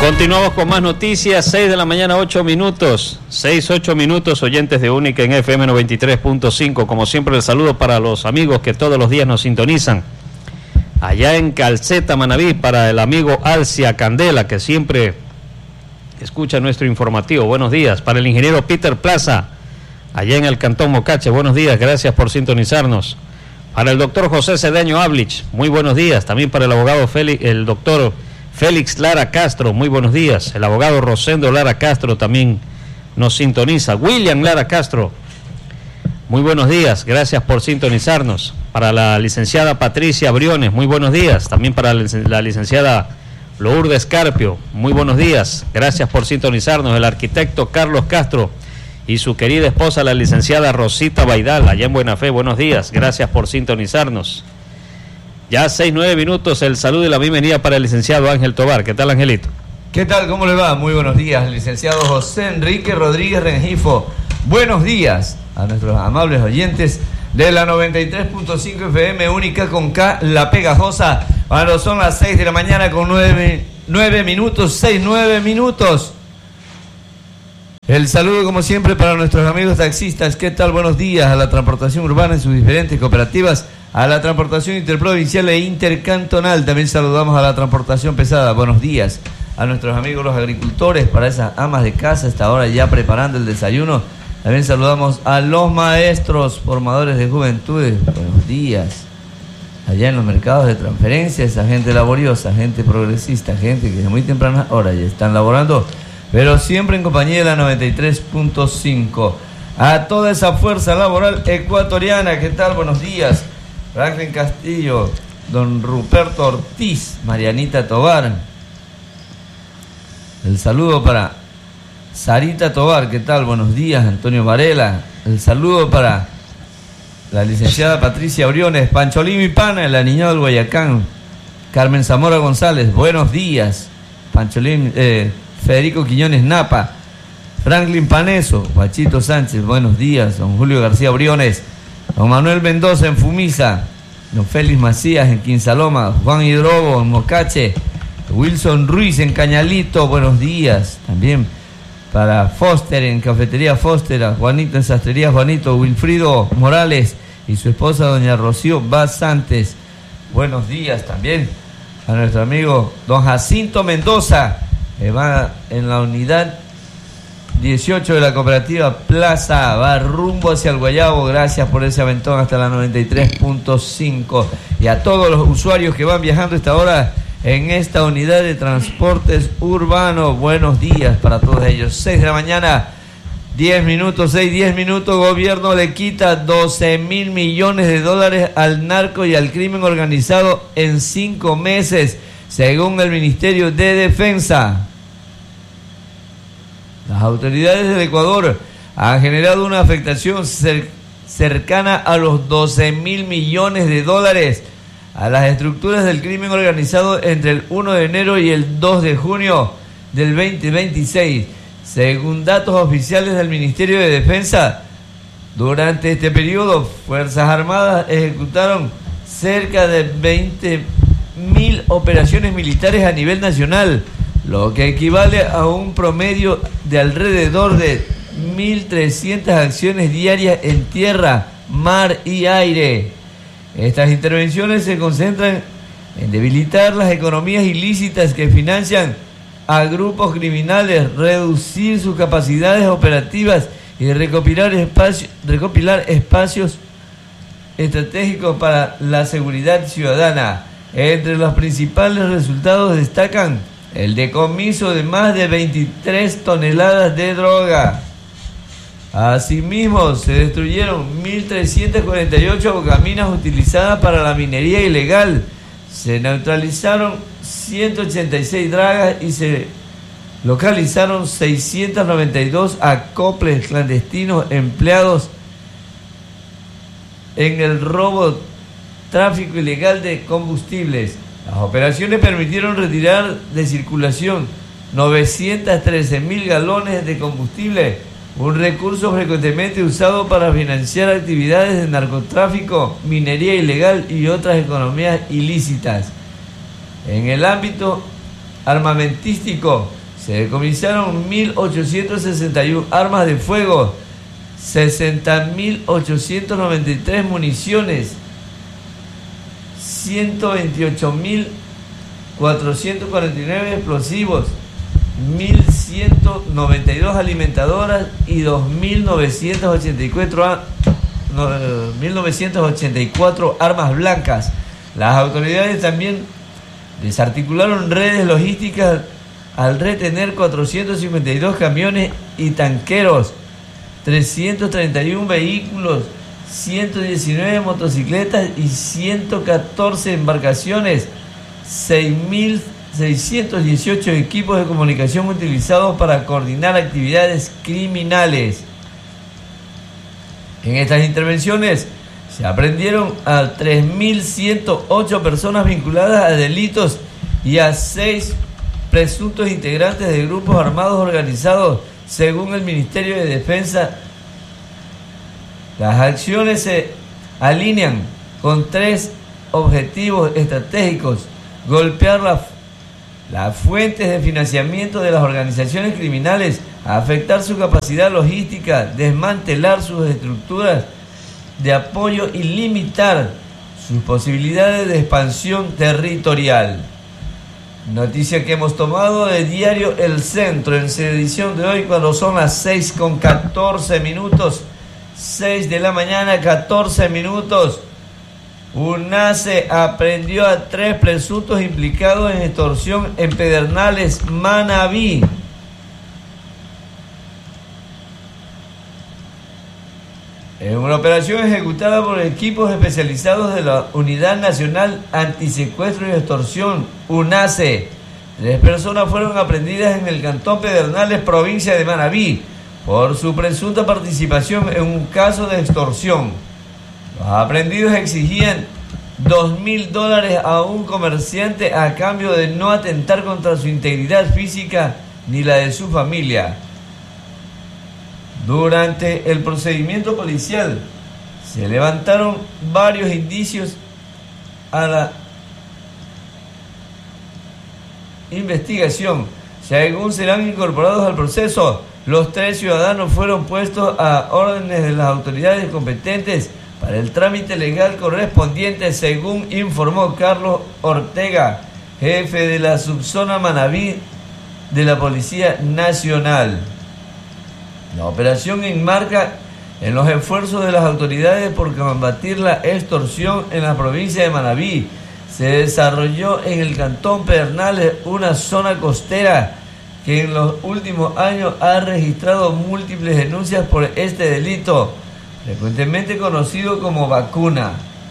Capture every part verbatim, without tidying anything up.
Continuamos con más noticias, seis de la mañana, ocho minutos, seis, ocho minutos, oyentes de Única en F M noventa y tres punto cinco. Como siempre, el saludo para los amigos que todos los días nos sintonizan. Allá en Calceta, Manabí, para el amigo Alcia Candela, que siempre escucha nuestro informativo. Buenos días. Para el ingeniero Peter Plaza, allá en el Cantón Mocache. Buenos días, gracias por sintonizarnos. Para el doctor José Cedeño Ablich, muy buenos días. También para el abogado Félix, el doctor Félix Lara Castro, muy buenos días. El abogado Rosendo Lara Castro también nos sintoniza. William Lara Castro, muy buenos días, gracias por sintonizarnos. Para la licenciada Patricia Briones, muy buenos días. También para la licenciada Lourdes Carpio, muy buenos días, gracias por sintonizarnos. El arquitecto Carlos Castro y su querida esposa, la licenciada Rosita Baidal, allá en Buena Fe, buenos días, gracias por sintonizarnos. Ya seis, nueve minutos, el saludo y la bienvenida para el licenciado Ángel Tobar. ¿Qué tal, Angelito? ¿Qué tal? ¿Cómo le va? Muy buenos días, licenciado José Enrique Rodríguez Rengifo. Buenos días a nuestros amables oyentes de la noventa y tres punto cinco F M Única con K, La Pegajosa. Cuando son las seis de la mañana con nueve, nueve minutos, seis, nueve minutos. El saludo, como siempre, para nuestros amigos taxistas. ¿Qué tal? Buenos días a la transportación urbana en sus diferentes cooperativas, a la transportación interprovincial e intercantonal. También saludamos a la transportación pesada. Buenos días a nuestros amigos los agricultores, para esas amas de casa, hasta ahora ya preparando el desayuno. También saludamos a los maestros formadores de juventudes. Buenos días. Allá en los mercados de transferencia, esa gente laboriosa, gente progresista, gente que de muy temprana hora ya están laborando, pero siempre en compañía de la noventa y tres punto cinco. A toda esa fuerza laboral ecuatoriana, ¿qué tal? Buenos días. Franklin Castillo, don Ruperto Ortiz, Marianita Tobar. El saludo para Sarita Tobar, ¿qué tal? Buenos días. Antonio Varela. El saludo para la licenciada Patricia Briones, Pancholín y Pana, la niña del Guayacán. Carmen Zamora González, buenos días. Pancholín, eh, Federico Quiñones Napa, Franklin Paneso, Guachito Sánchez, buenos días. Don Julio García Briones, don Manuel Mendoza en Fumisa, don Félix Macías en Quinsaloma, Juan Hidrobo en Mocache, Wilson Ruiz en Cañalito, buenos días. También para Foster en Cafetería Foster, a Juanito en Sastrería Juanito, Wilfrido Morales y su esposa doña Rocío Basantes, buenos días. También a nuestro amigo don Jacinto Mendoza, que va en la unidad dieciocho de la cooperativa Plaza, va rumbo hacia el Guayabo. Gracias por ese aventón hasta la noventa y tres punto cinco. Y a todos los usuarios que van viajando a esta hora en esta unidad de transportes urbanos, buenos días para todos ellos. seis de la mañana, diez minutos, seis, diez minutos. Gobierno le quita doce mil millones de dólares al narco y al crimen organizado en cinco meses, según el Ministerio de Defensa. Las autoridades del Ecuador han generado una afectación cer- cercana a los doce mil millones de dólares a las estructuras del crimen organizado entre el uno de enero y el dos de junio del veinte veintiséis. Según datos oficiales del Ministerio de Defensa, durante este periodo, Fuerzas Armadas ejecutaron cerca de veinte mil operaciones militares a nivel nacional, lo que equivale a un promedio de alrededor de mil trescientas acciones diarias en tierra, mar y aire. Estas intervenciones se concentran en debilitar las economías ilícitas que financian a grupos criminales, reducir sus capacidades operativas y recopilar espacios, recopilar espacios estratégicos para la seguridad ciudadana. Entre los principales resultados destacan el decomiso de más de veintitrés toneladas de droga. Asimismo, se destruyeron mil trescientas cuarenta y ocho bocaminas utilizadas para la minería ilegal. Se neutralizaron ciento ochenta y seis dragas y se localizaron seiscientos noventa y dos acoples clandestinos empleados en el robo, tráfico ilegal de combustibles. Las operaciones permitieron retirar de circulación novecientos trece mil galones de combustible, un recurso frecuentemente usado para financiar actividades de narcotráfico, minería ilegal y otras economías ilícitas. En el ámbito armamentístico se decomisaron mil ochocientas sesenta y una armas de fuego, sesenta mil ochocientas noventa y tres municiones, ciento veintiocho mil cuatrocientos cuarenta y nueve explosivos, mil ciento noventa y dos alimentadoras y dos mil novecientos ochenta y cuatro, no, mil novecientos ochenta y cuatro armas blancas. Las autoridades también desarticularon redes logísticas al retener cuatrocientos cincuenta y dos camiones y tanqueros, trescientos treinta y uno vehículos, ciento diecinueve motocicletas y ciento catorce embarcaciones, seis mil seiscientos dieciocho equipos de comunicación utilizados para coordinar actividades criminales. En estas intervenciones se aprendieron a tres mil ciento ocho personas vinculadas a delitos y a seis presuntos integrantes de grupos armados organizados, según el Ministerio de Defensa. Las acciones se alinean con tres objetivos estratégicos: golpear la las fuentes de financiamiento de las organizaciones criminales, afectar su capacidad logística, desmantelar sus estructuras de apoyo y limitar sus posibilidades de expansión territorial. Noticia que hemos tomado del diario El Centro en su edición de hoy, cuando son las seis con catorce minutos, seis de la mañana, catorce minutos. UNACE aprendió a tres presuntos implicados en extorsión en Pedernales, Manabí. En una operación ejecutada por equipos especializados de la Unidad Nacional Antisecuestro y Extorsión, UNACE, tres personas fueron aprehendidas en el cantón Pedernales, provincia de Manabí, por su presunta participación en un caso de extorsión. Los aprehendidos exigían dos mil dólares a un comerciante a cambio de no atentar contra su integridad física ni la de su familia. Durante el procedimiento policial se levantaron varios indicios a la investigación. Según serán incorporados al proceso, los tres ciudadanos fueron puestos a órdenes de las autoridades competentes para el trámite legal correspondiente, según informó Carlos Ortega, jefe de la subzona Manabí de la Policía Nacional. La operación enmarca en los esfuerzos de las autoridades por combatir la extorsión en la provincia de Manabí. Se desarrolló en el cantón Pedernales, una zona costera que en los últimos años ha registrado múltiples denuncias por este delito, frecuentemente conocido como vacuna.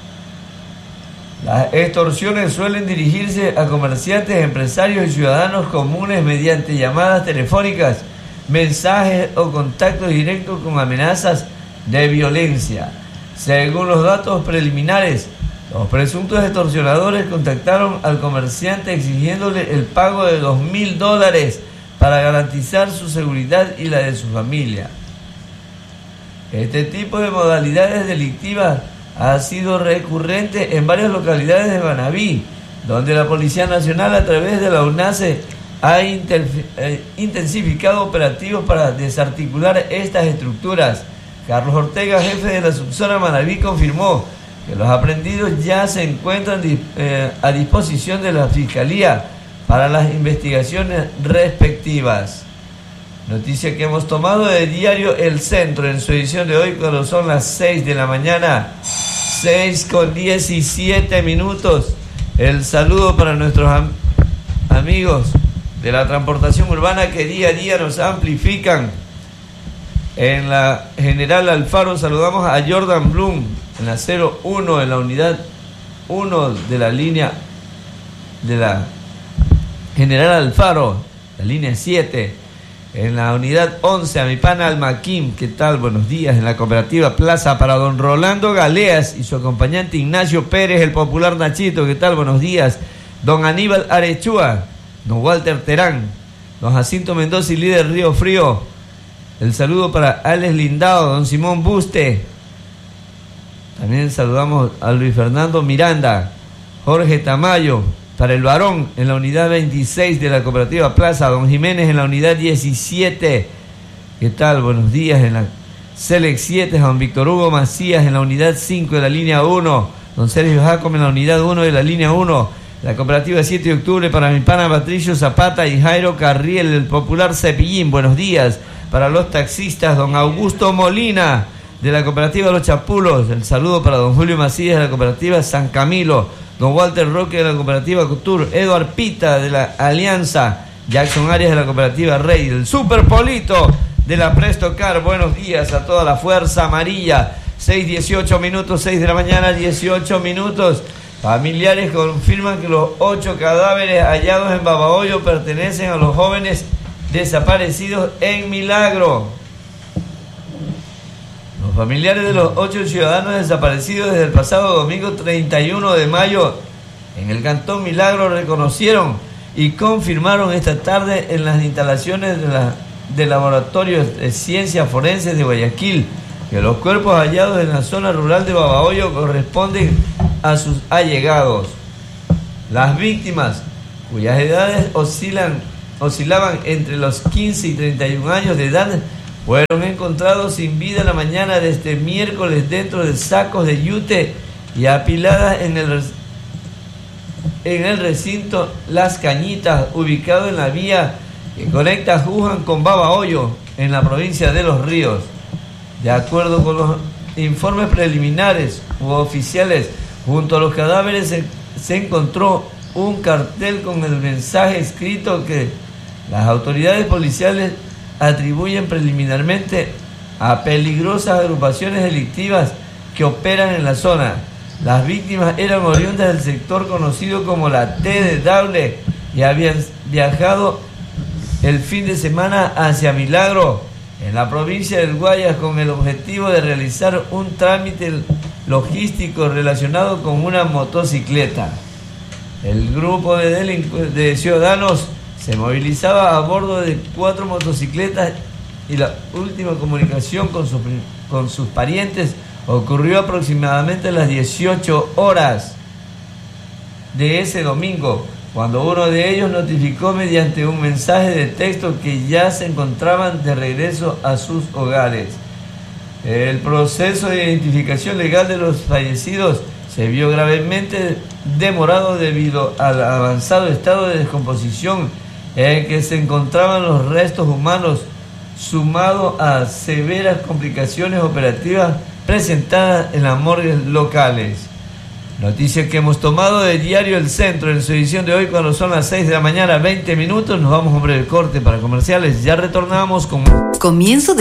Las extorsiones suelen dirigirse a comerciantes, empresarios y ciudadanos comunes mediante llamadas telefónicas, mensajes o contactos directos con amenazas de violencia. Según los datos preliminares, los presuntos extorsionadores contactaron al comerciante exigiéndole el pago de dos mil dólares para garantizar su seguridad y la de su familia. Este tipo de modalidades delictivas ha sido recurrente en varias localidades de Manabí, donde la Policía Nacional, a través de la UNACE, ha intensificado operativos para desarticular estas estructuras. Carlos Ortega, jefe de la subzona Manabí, confirmó que los aprehendidos ya se encuentran eh, a disposición de la Fiscalía para las investigaciones respectivas. Noticia que hemos tomado del diario El Centro en su edición de hoy, cuando son las seis de la mañana, seis con diecisiete minutos. El saludo para nuestros am- amigos de la transportación urbana que día a día nos amplifican. En la General Alfaro saludamos a Jordan Bloom en la cero uno, en la unidad uno de la línea de la General Alfaro, la línea siete. En la unidad once, a mi pana Almaquim, ¿qué tal? Buenos días. En la cooperativa Plaza para don Rolando Galeas y su acompañante Ignacio Pérez, el popular Nachito, ¿qué tal? Buenos días. Don Aníbal Arechúa, don Walter Terán, don Jacinto Mendoza y líder Río Frío. El saludo para Alex Lindao, don Simón Buste. También saludamos a Luis Fernando Miranda, Jorge Tamayo, para el varón en la unidad veintiséis de la Cooperativa Plaza, don Jiménez en la unidad diecisiete. ¿Qué tal? Buenos días. En la Select siete, don Víctor Hugo Macías en la unidad cinco de la línea uno, don Sergio Jacob en la unidad uno de la línea uno. La Cooperativa siete de octubre para mi pana Patricio Zapata y Jairo Carriel, el popular Cepillín. Buenos días. Para los taxistas, don Augusto Molina de la Cooperativa Los Chapulos. El saludo para don Julio Macías de la Cooperativa San Camilo, don Walter Roque de la Cooperativa Couture, Eduard Pita de la Alianza, Jackson Arias de la Cooperativa Rey, el Super Polito de la Presto Car. Buenos días a toda la fuerza amarilla. seis dieciocho minutos, seis de la mañana, dieciocho minutos. Familiares confirman que los ocho cadáveres hallados en Babahoyo pertenecen a los jóvenes desaparecidos en Milagro. Los familiares de los ocho ciudadanos desaparecidos desde el pasado domingo treinta y uno de mayo en el Cantón Milagro reconocieron y confirmaron esta tarde en las instalaciones de la, del Laboratorio de Ciencias Forenses de Guayaquil que los cuerpos hallados en la zona rural de Babahoyo corresponden a sus allegados. Las víctimas, cuyas edades oscilan, oscilaban entre los quince y treinta y un años de edad, fueron encontrados sin vida la mañana de este miércoles dentro de sacos de yute y apiladas en el, en el recinto Las Cañitas, ubicado en la vía que conecta Juján con Babahoyo, en la provincia de Los Ríos. De acuerdo con los informes preliminares u oficiales, junto a los cadáveres se, se encontró un cartel con el mensaje escrito que las autoridades policiales atribuyen preliminarmente a peligrosas agrupaciones delictivas que operan en la zona. Las víctimas eran oriundas del sector conocido como la T de Daule y habían viajado el fin de semana hacia Milagro, en la provincia del Guayas, con el objetivo de realizar un trámite logístico relacionado con una motocicleta. El grupo de, delincu- de ciudadanos se movilizaba a bordo de cuatro motocicletas y la última comunicación con, su, con sus parientes ocurrió aproximadamente a las dieciocho horas de ese domingo, cuando uno de ellos notificó mediante un mensaje de texto que ya se encontraban de regreso a sus hogares. El proceso de identificación legal de los fallecidos se vio gravemente demorado debido al avanzado estado de descomposición en que se encontraban los restos humanos, sumado a severas complicaciones operativas presentadas en las morgues locales. Noticia que hemos tomado de Diario El Centro en su edición de hoy, cuando son las seis de la mañana, veinte minutos. Nos vamos a un breve corte para comerciales. Ya retornamos con... Comienzo de